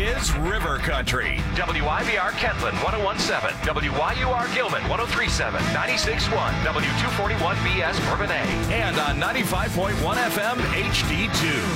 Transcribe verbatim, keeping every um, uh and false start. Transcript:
is River Country. W I B R Kentland one oh one point seven, W Y U R Gilman one oh three point seven, ninety-six point one, W two forty-one B S Bourbonnais. And on ninety-five point one F M H D two.